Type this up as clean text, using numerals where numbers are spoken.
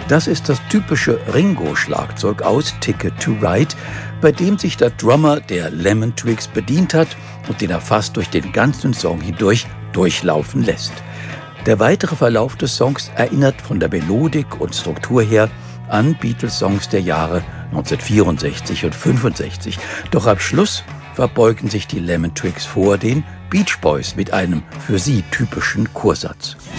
Das ist das typische Ringo-Schlagzeug aus Ticket to Ride, bei dem sich der Drummer der Lemon Twigs bedient hat und den er fast durch den ganzen Song hindurch durchlaufen lässt. Der weitere Verlauf des Songs erinnert von der Melodik und Struktur her an Beatles-Songs der Jahre 1964 und 65. Doch am Schluss verbeugen sich die Lemon Twigs vor den Beach Boys mit einem für sie typischen Chorsatz.